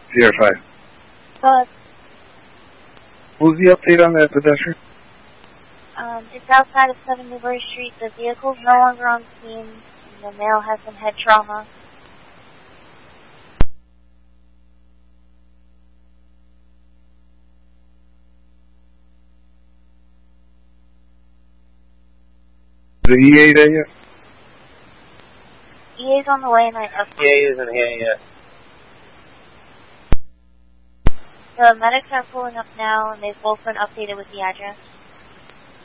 Sierra 5. But, What was the update on that pedestrian? it's outside of 7 Newbury Street. The vehicle's no longer on scene. The male has some head trauma. The EA there yet? EA's on the way, and EA isn't here yet. the medics are pulling up now, and they've both been updated with the address.